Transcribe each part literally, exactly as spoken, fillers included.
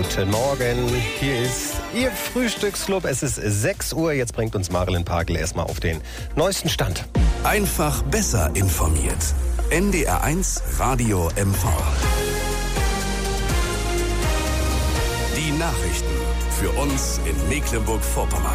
Guten Morgen, hier ist Ihr Frühstücksclub. Es ist sechs Uhr, jetzt bringt uns Marilyn Pagel erstmal auf den neuesten Stand. Einfach besser informiert. N D R eins Radio M V. Die Nachrichten für uns in Mecklenburg-Vorpommern.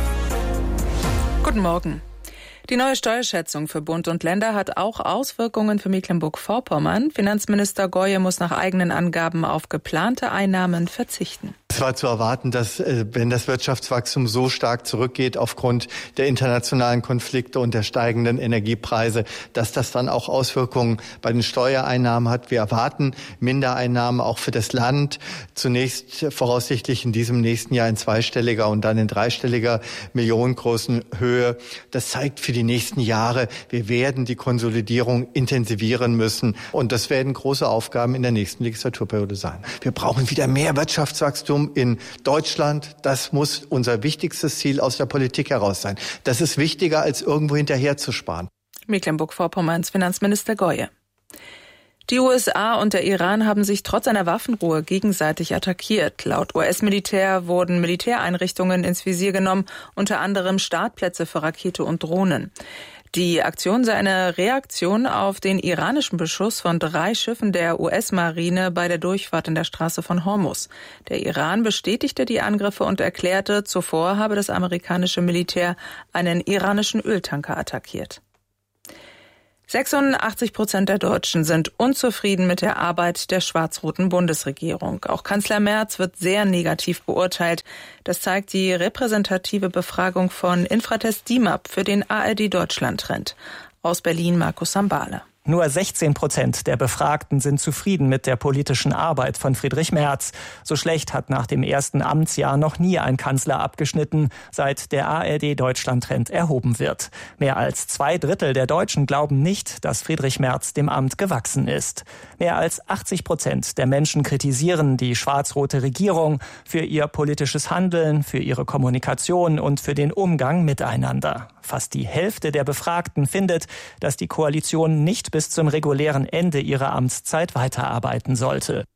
Guten Morgen. Die neue Steuerschätzung für Bund und Länder hat auch Auswirkungen für Mecklenburg-Vorpommern. Finanzminister Goye muss nach eigenen Angaben auf geplante Einnahmen verzichten. Es war zu erwarten, dass, wenn das Wirtschaftswachstum so stark zurückgeht aufgrund der internationalen Konflikte und der steigenden Energiepreise, dass das dann auch Auswirkungen bei den Steuereinnahmen hat. Wir erwarten Mindereinnahmen auch für das Land. Zunächst voraussichtlich in diesem nächsten Jahr in zweistelliger und dann in dreistelliger millionengroßen Höhe. Das zeigt für die nächsten Jahre, wir werden die Konsolidierung intensivieren müssen. Und das werden große Aufgaben in der nächsten Legislaturperiode sein. Wir brauchen wieder mehr Wirtschaftswachstum in Deutschland. Das muss unser wichtigstes Ziel aus der Politik heraus sein. Das ist wichtiger, als irgendwo hinterher zu sparen. Mecklenburg-Vorpommerns Finanzminister Goye. Die U S A und der Iran haben sich trotz einer Waffenruhe gegenseitig attackiert. Laut U S-Militär wurden Militäreinrichtungen ins Visier genommen, unter anderem Startplätze für Rakete und Drohnen. Die Aktion sei eine Reaktion auf den iranischen Beschuss von drei Schiffen der U S-Marine bei der Durchfahrt in der Straße von Hormuz. Der Iran bestätigte die Angriffe und erklärte, zuvor habe das amerikanische Militär einen iranischen Öltanker attackiert. sechsundachtzig Prozent der Deutschen sind unzufrieden mit der Arbeit der schwarz-roten Bundesregierung. Auch Kanzler Merz wird sehr negativ beurteilt. Das zeigt die repräsentative Befragung von Infratest D I M A P für den A R D Deutschland-Trend. Aus Berlin Markus Sambale. Nur sechzehn Prozent der Befragten sind zufrieden mit der politischen Arbeit von Friedrich Merz. So schlecht hat nach dem ersten Amtsjahr noch nie ein Kanzler abgeschnitten, seit der A R D Deutschland-Trend erhoben wird. Mehr als zwei Drittel der Deutschen glauben nicht, dass Friedrich Merz dem Amt gewachsen ist. Mehr als achtzig Prozent der Menschen kritisieren die schwarz-rote Regierung für ihr politisches Handeln, für ihre Kommunikation und für den Umgang miteinander. Fast die Hälfte der Befragten findet, dass die Koalition nicht bis zum regulären Ende ihrer Amtszeit weiterarbeiten sollte.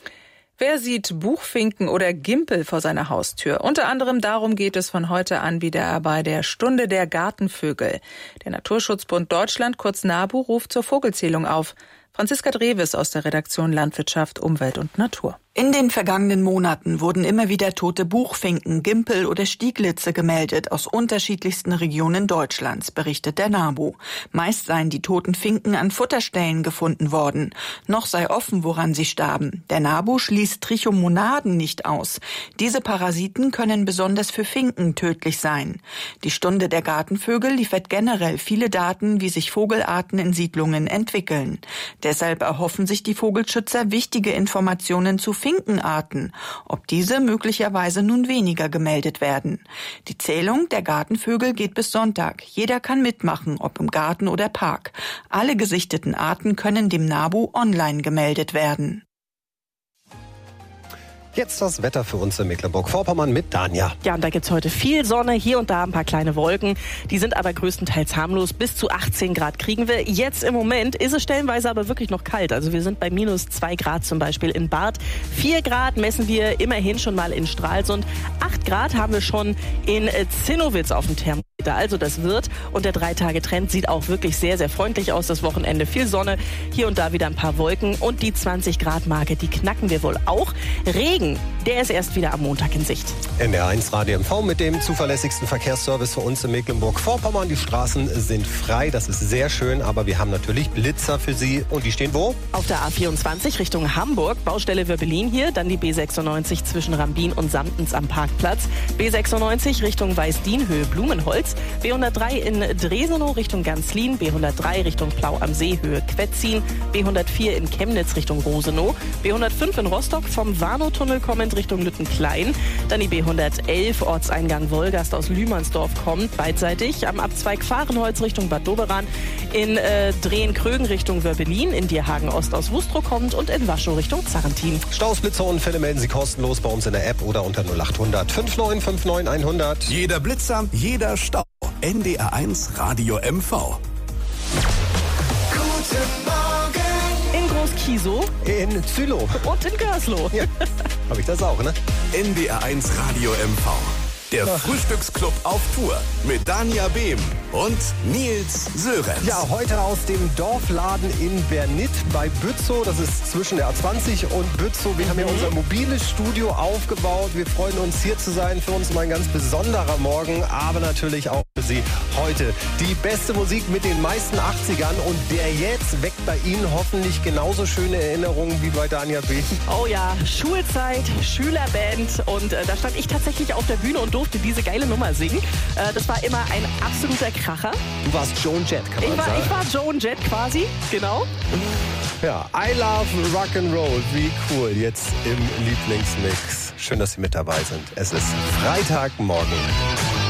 Wer sieht Buchfinken oder Gimpel vor seiner Haustür? Unter anderem darum geht es von heute an wieder bei der Stunde der Gartenvögel. Der Naturschutzbund Deutschland, kurz NABU, ruft zur Vogelzählung auf. Franziska Dreves aus der Redaktion Landwirtschaft, Umwelt und Natur. In den vergangenen Monaten wurden immer wieder tote Buchfinken, Gimpel oder Stieglitze gemeldet aus unterschiedlichsten Regionen Deutschlands, berichtet der NABU. Meist seien die toten Finken an Futterstellen gefunden worden. Noch sei offen, woran sie starben. Der NABU schließt Trichomonaden nicht aus. Diese Parasiten können besonders für Finken tödlich sein. Die Stunde der Gartenvögel liefert generell viele Daten, wie sich Vogelarten in Siedlungen entwickeln. Deshalb erhoffen sich die Vogelschützer wichtige Informationen zu Finkenarten, ob diese möglicherweise nun weniger gemeldet werden. Die Zählung der Gartenvögel geht bis Sonntag. Jeder kann mitmachen, ob im Garten oder Park. Alle gesichteten Arten können dem NABU online gemeldet werden. Jetzt das Wetter für uns in Mecklenburg-Vorpommern mit Danja. Ja, und da gibt's heute viel Sonne, hier und da ein paar kleine Wolken. Die sind aber größtenteils harmlos. Bis zu achtzehn Grad kriegen wir. Jetzt im Moment ist es stellenweise aber wirklich noch kalt. Also wir sind bei minus zwei Grad zum Beispiel in Barth. vier Grad messen wir immerhin schon mal in Stralsund. acht Grad haben wir schon in Zinnowitz auf dem Thermometer. Also das wird. Und der Drei-Tage-Trend sieht auch wirklich sehr, sehr freundlich aus. Das Wochenende viel Sonne, hier und da wieder ein paar Wolken. Und die zwanzig Grad Marke, die knacken wir wohl auch. Regen, der ist erst wieder am Montag in Sicht. N D R eins Radio M V mit dem zuverlässigsten Verkehrsservice für uns in Mecklenburg-Vorpommern. Die Straßen sind frei, das ist sehr schön, aber wir haben natürlich Blitzer für Sie. Und die stehen wo? Auf der A vierundzwanzig Richtung Hamburg, Baustelle Wöbbelin hier, dann die B sechsundneunzig zwischen Rambin und Samtens am Parkplatz, B sechsundneunzig Richtung Weißdienhöhe Blumenholz, B hundertdrei in Dresenow Richtung Ganzlin, B hundertdrei Richtung Plau am See Höhe Quetzin, B hundertvier in Chemnitz Richtung Rosenow, B hundertfünf in Rostock vom Warnow-Tunnel kommend Richtung Lüttenklein, dann die B hundertelf Ortseingang Wolgast aus Lühmannsdorf kommt, beidseitig am Abzweig Fahrenholz Richtung Bad Doberan, in äh, Drehen-Krögen Richtung Wörbelin, in Dierhagen Ost aus Wustrow kommt und in Waschow Richtung Zarrentin. Staus, Blitzer und Fälle melden Sie kostenlos bei uns in der App oder unter null acht hundert fünfundneunzig neunundfünfzig hundert. Jeder Blitzer, jeder Stau. N D R eins Radio M V. Guten Morgen. In Groß Kiso. In Zülow. Und in Görslow. Ja. Habe ich das auch, ne? N D R eins Radio M V. Der Frühstücksclub auf Tour mit Dania Behm und Nils Sörenz. Ja, heute aus dem Dorfladen in Bernit bei Bützow. Das ist zwischen der A zwanzig und Bützow. Wir mhm. haben hier unser mobiles Studio aufgebaut. Wir freuen uns, hier zu sein. Für uns mal ein ganz besonderer Morgen, aber natürlich auch für Sie heute die beste Musik mit den meisten achtzigern. Und der jetzt weckt bei Ihnen hoffentlich genauso schöne Erinnerungen wie bei Dania Behm. Oh ja, Schulzeit, Schülerband. Und äh, da stand ich tatsächlich auf der Bühne und durfte diese geile Nummer singen. Äh, das war immer ein absoluter Kracher. Du warst Joan Jett, kann man ich war, sagen. Ich war Joan Jett quasi, genau. Ja, I love Rock'n'Roll. Wie cool, jetzt im Lieblingsmix. Schön, dass Sie mit dabei sind. Es ist Freitagmorgen.